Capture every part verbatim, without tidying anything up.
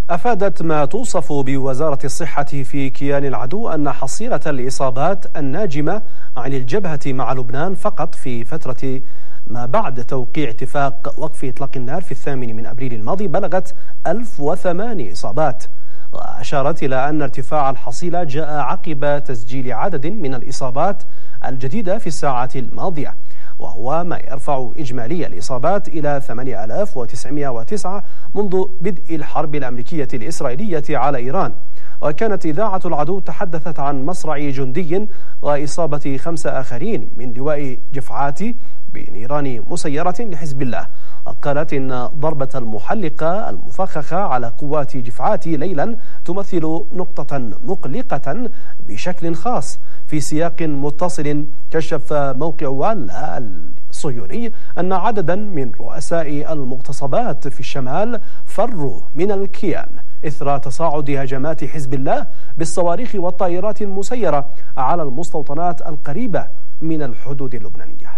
أفادت ما توصف بوزارة الصحة في كيان العدو أن حصيلة الإصابات الناجمة عن الجبهة مع لبنان فقط في فترة ما بعد توقيع اتفاق وقف إطلاق النار في الثامن من أبريل الماضي بلغت ألف وثمانية إصابات. وأشارت إلى أن ارتفاع الحصيلة جاء عقب تسجيل عدد من الإصابات الجديدة في الساعات الماضية، وهو ما يرفع إجمالي الإصابات إلى ثمانية آلاف وتسعمائة وتسعة منذ بدء الحرب الأمريكية الإسرائيلية على إيران. وكانت إذاعة العدو تحدثت عن مصرع جندي وإصابة خمسة آخرين من لواء جفعاتي بنيران مسيرة لحزب الله. قالت إن ضربة المحلقة المفخخة على قوات جفعاتي ليلا تمثل نقطة مقلقة بشكل خاص. في سياق متصل كشف موقع والا الصهيوني أن عددا من رؤساء المغتصبات في الشمال فروا من الكيان إثر تصاعد هجمات حزب الله بالصواريخ والطائرات المسيرة على المستوطنات القريبة من الحدود اللبنانية.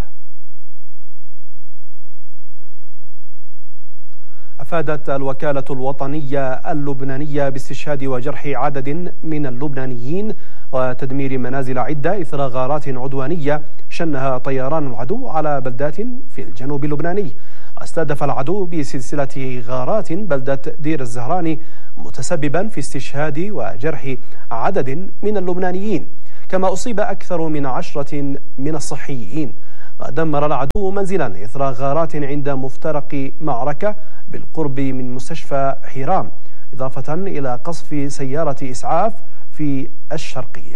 أفادت الوكالة الوطنية اللبنانية باستشهاد وجرح عدد من اللبنانيين وتدمير منازل عدة إثر غارات عدوانية شنها طيران العدو على بلدات في الجنوب اللبناني. استهدف العدو بسلسلة غارات بلدة دير الزهراني متسببا في استشهاد وجرح عدد من اللبنانيين، كما أصيب أكثر من عشرة من الصحيين. ودمر العدو منزلا إثر غارات عند مفترق معركة بالقرب من مستشفى حيرام، إضافة إلى قصف سيارة إسعاف في الشرقية.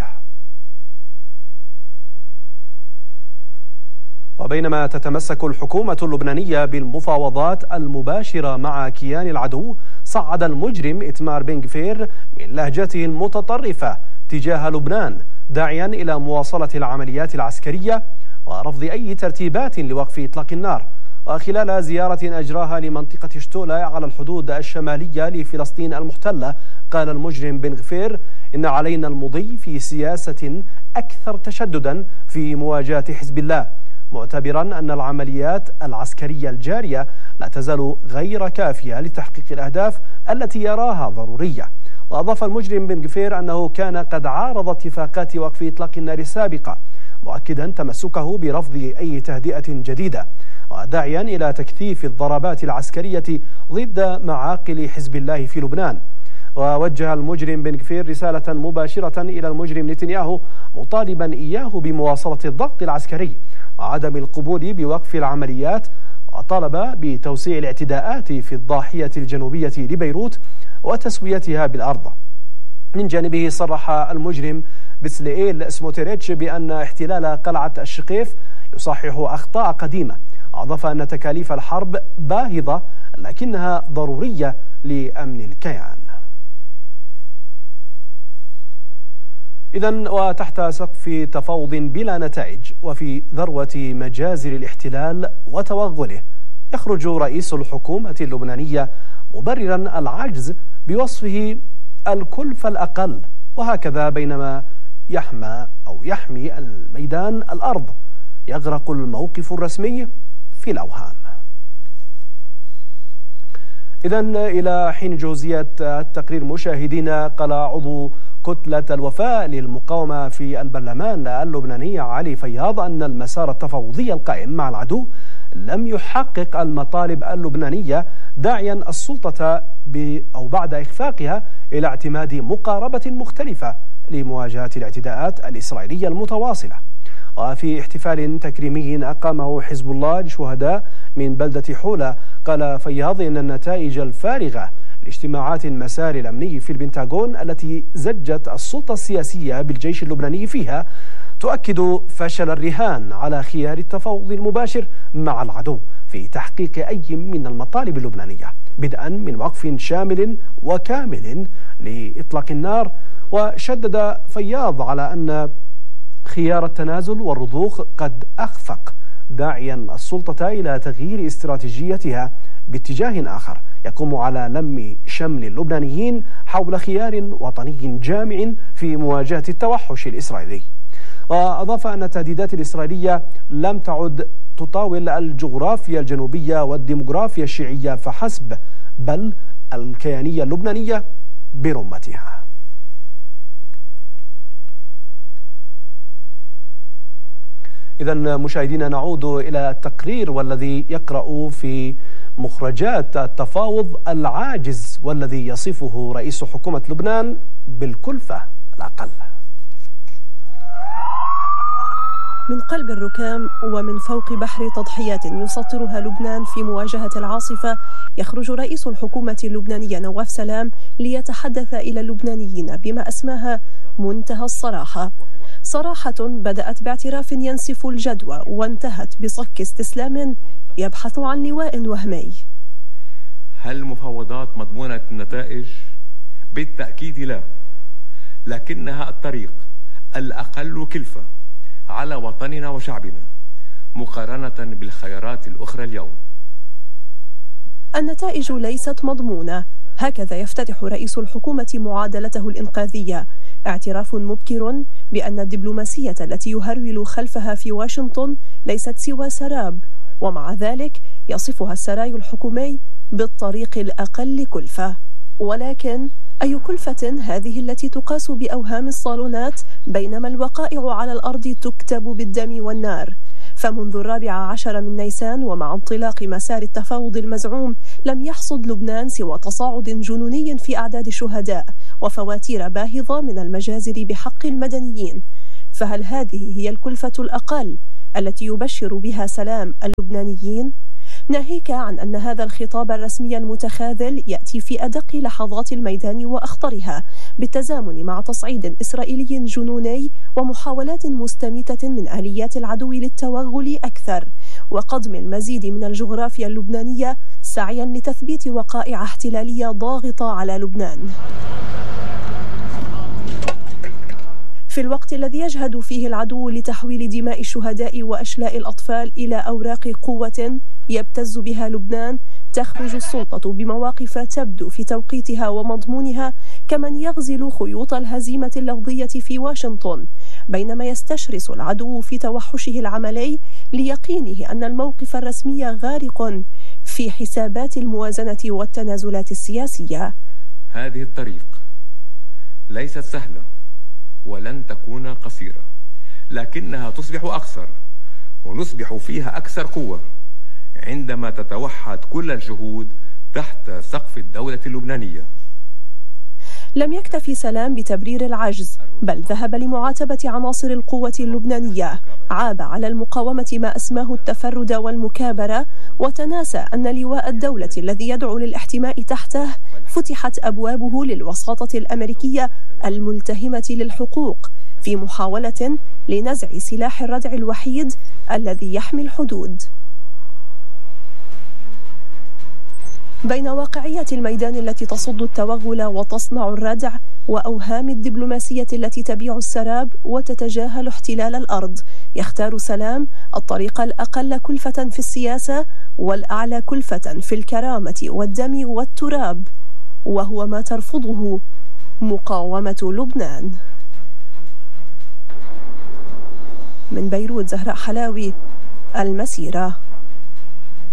وبينما تتمسك الحكومة اللبنانية بالمفاوضات المباشرة مع كيان العدو، صعد المجرم إتمار بن غفير من لهجته المتطرفة تجاه لبنان داعيا إلى مواصلة العمليات العسكرية ورفض أي ترتيبات لوقف إطلاق النار. وخلال زيارة أجراها لمنطقة شتولة على الحدود الشمالية لفلسطين المحتلة، قال المجرم بن غفير إن علينا المضي في سياسة أكثر تشددا في مواجهة حزب الله، معتبرا أن العمليات العسكرية الجارية لا تزال غير كافية لتحقيق الأهداف التي يراها ضرورية. وأضاف المجرم بن غفير أنه كان قد عارض اتفاقات وقف إطلاق النار السابقة، مؤكدا تمسكه برفض أي تهدئة جديدة، وداعيا إلى تكثيف الضربات العسكرية ضد معاقل حزب الله في لبنان. ووجه المجرم بن غفير رسالة مباشرة إلى المجرم نتنياهو مطالبا إياه بمواصلة الضغط العسكري وعدم القبول بوقف العمليات، وطالب بتوسيع الاعتداءات في الضاحية الجنوبية لبيروت وتسويتها بالأرض. من جانبه صرح المجرم بسليئيل سموتريتش بأن احتلال قلعة الشقيف يصحح أخطاء قديمة. أضاف أن تكاليف الحرب باهظة لكنها ضرورية لأمن الكيان. إذن وتحت سقف تفاوض بلا نتائج وفي ذروة مجازر الاحتلال وتوغله، يخرج رئيس الحكومة اللبنانية مبررا العجز بوصفه الكلفة الأقل، وهكذا بينما يحمى أو يحمي الميدان الأرض يغرق الموقف الرسمي في الأوهام. إذن إلى حين جوزية التقرير مشاهدينا، قال عضو كتلة الوفاء للمقاومة في البرلمان اللبناني علي فياض أن المسار التفاوضي القائم مع العدو لم يحقق المطالب اللبنانية، داعيا السلطة ب أو بعد إخفاقها إلى اعتماد مقاربة مختلفة لمواجهة الاعتداءات الإسرائيلية المتواصلة. وفي احتفال تكريمي أقامه حزب الله لشهداء من بلدة حولة، قال فياض إن النتائج الفارغة لاجتماعات المسار الأمني في البنتاغون التي زجت السلطة السياسية بالجيش اللبناني فيها تؤكد فشل الرهان على خيار التفاوض المباشر مع العدو في تحقيق أي من المطالب اللبنانية، بدءا من وقف شامل وكامل لإطلاق النار. وشدد فياض على أن خيار التنازل والرضوخ قد أخفق، داعيا السلطة إلى تغيير استراتيجيتها باتجاه آخر يقوم على لم شمل اللبنانيين حول خيار وطني جامع في مواجهة التوحش الإسرائيلي. وأضاف أن التهديدات الإسرائيلية لم تعد تطاول الجغرافيا الجنوبية والديموغرافيا الشيعية فحسب، بل الكيانية اللبنانية برمتها. إذن مشاهدينا نعود إلى التقرير والذي يقرأ في مخرجات التفاوض العاجز والذي يصفه رئيس حكومة لبنان بالكلفة الأقل. من قلب الركام ومن فوق بحر تضحيات يسطرها لبنان في مواجهة العاصفة، يخرج رئيس الحكومة اللبنانية نواف سلام ليتحدث إلى اللبنانيين بما أسماها منتهى الصراحة. صراحة بدأت باعتراف ينسف الجدوى وانتهت بصك استسلام يبحث عن لواء وهمي. هل المفاوضات مضمونة النتائج؟ بالتأكيد لا، لكنها الطريق الأقل كلفة على وطننا وشعبنا مقارنة بالخيارات الأخرى اليوم. النتائج ليست مضمونة، هكذا يفتتح رئيس الحكومة معادلته الإنقاذية، اعتراف مبكر بأن الدبلوماسية التي يهرول خلفها في واشنطن ليست سوى سراب، ومع ذلك يصفها السراي الحكومي بالطريق الأقل كلفة. ولكن أي كلفة هذه التي تقاس بأوهام الصالونات بينما الوقائع على الأرض تكتب بالدم والنار؟ فمنذ الرابع عشر من نيسان ومع انطلاق مسار التفاوض المزعوم لم يحصد لبنان سوى تصاعد جنوني في أعداد الشهداء وفواتير باهظة من المجازر بحق المدنيين. فهل هذه هي الكلفة الأقل التي يبشر بها سلام اللبنانيين؟ ناهيك عن أن هذا الخطاب الرسمي المتخاذل يأتي في أدق لحظات الميدان وأخطرها، بالتزامن مع تصعيد إسرائيلي جنوني ومحاولات مستميتة من آليات العدو للتوغل أكثر، وقضم المزيد من الجغرافيا اللبنانية سعيا لتثبيت وقائع احتلالية ضاغطة على لبنان. في الوقت الذي يجهد فيه العدو لتحويل دماء الشهداء وأشلاء الأطفال إلى أوراق قوة يبتز بها لبنان، تخرج السلطة بمواقف تبدو في توقيتها ومضمونها كمن يغزل خيوط الهزيمة اللفظية في واشنطن، بينما يستشرس العدو في توحشه العملي ليقينه أن الموقف الرسمي غارق في حسابات الموازنة والتنازلات السياسية. هذه الطريق ليست سهلة ولن تكون قصيرة، لكنها تصبح أقصر ونصبح فيها أكثر قوة عندما تتوحد كل الجهود تحت سقف الدولة اللبنانية. لم يكتفي سلام بتبرير العجز، بل ذهب لمعاتبة عناصر القوة اللبنانية، عاب على المقاومة ما أسماه التفرد والمكابرة، وتناسى أن لواء الدولة الذي يدعو للاحتماء تحته فتحت أبوابه للوساطة الأمريكية الملتهمة للحقوق في محاولة لنزع سلاح الردع الوحيد الذي يحمي الحدود. بين واقعية الميدان التي تصد التوغل وتصنع الردع وأوهام الدبلوماسية التي تبيع السراب وتتجاهل احتلال الأرض، يختار سلام الطريق الأقل كلفة في السياسة والأعلى كلفة في الكرامة والدم والتراب، وهو ما ترفضه مقاومة لبنان. من بيروت زهراء حلاوي، المسيرة.